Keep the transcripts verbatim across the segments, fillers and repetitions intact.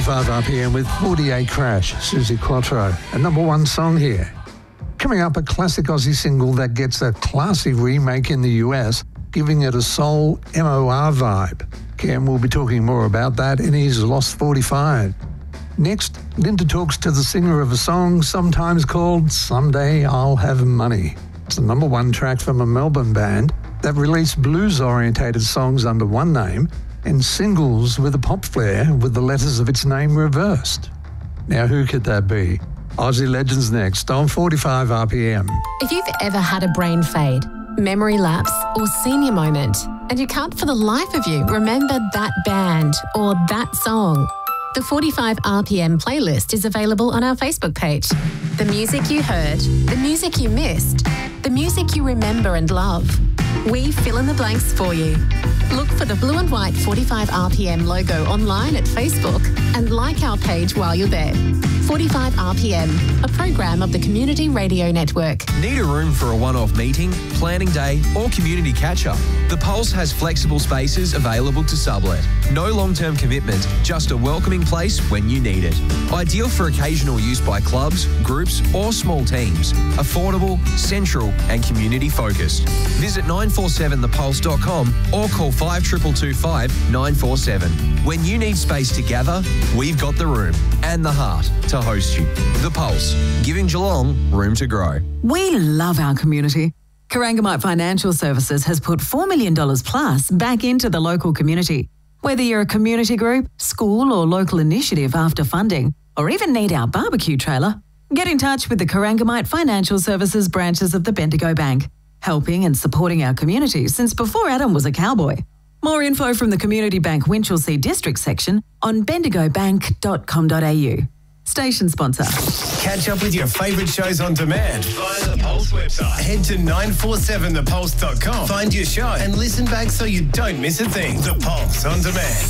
forty-five R P M with forty-eight Crash, Suzi Quatro, a number one song here. Coming up, a classic Aussie single that gets a classy remake in the U S, giving it a soul M O R vibe. Cam will be talking more about that in his Lost forty-five. Next, Linda talks to the singer of a song sometimes called Someday I'll Have Money. It's the number one track from a Melbourne band that released blues-orientated songs under one name and singles with a pop flair with the letters of its name reversed. Now who could that be? Aussie Legends next on forty-five R P M. If you've ever had a brain fade, memory lapse or senior moment, and you can't for the life of you remember that band or that song, the forty-five R P M playlist is available on our Facebook page. The music you heard, the music you missed, the music you remember and love. We fill in the blanks for you. Look for the blue and white forty-five R P M logo online at Facebook and like our page while you're there. forty-five R P M, a program of the Community Radio Network. Need a room for a one-off meeting, planning day or community catch-up? The Pulse has flexible spaces available to sublet. No long-term commitment, just a welcoming place when you need it. Ideal for occasional use by clubs, groups or small teams. Affordable, central and community-focused. Visit nine four seven the pulse dot com or call five two two two five nine four seven. When you need space to gather, we've got the room and the heart to host you. The Pulse, giving Geelong room to grow. We love our community. Corangamite Financial Services has put four million dollars plus back into the local community. Whether you're a community group, school or local initiative after funding, or even need our barbecue trailer, get in touch with the Corangamite Financial Services branches of the Bendigo Bank, helping and supporting our community since before Adam was a cowboy. More info from the Community Bank Winchelsea District section on bendigo bank dot com dot a u. Station sponsor. Catch up with your favourite shows on demand via the Pulse website. Head to nine four seven the pulse dot com. Find your show and listen back so you don't miss a thing. The Pulse on demand.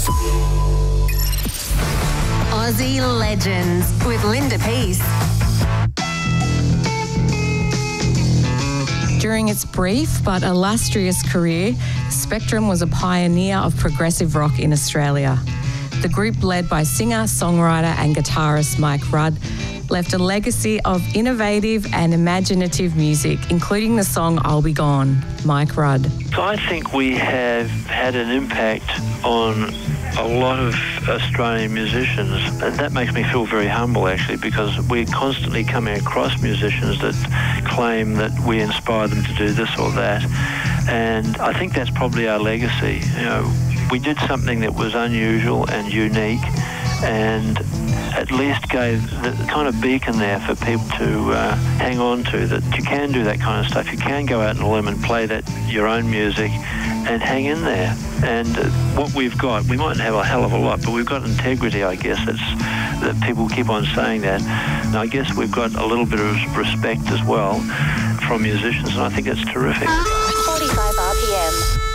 Aussie Legends with Linda Peace. During its brief but illustrious career, Spectrum was a pioneer of progressive rock in Australia. The group, led by singer, songwriter and guitarist Mike Rudd, left a legacy of innovative and imaginative music, including the song I'll Be Gone, Mike Rudd. I think we have had an impact on a lot of Australian musicians, and that makes me feel very humble actually, because we're constantly coming across musicians that claim that we inspire them to do this or that, and I think that's probably our legacy. You know, we did something that was unusual and unique, and at least gave the kind of beacon there for people to uh, hang on to, that you can do that kind of stuff. You can go out on a limb and play that your own music and hang in there. And uh, what we've got, we mightn't have a hell of a lot, but we've got integrity, I guess. That's, that people keep on saying that. And I guess we've got a little bit of respect as well from musicians, and I think that's terrific. forty-five R P M.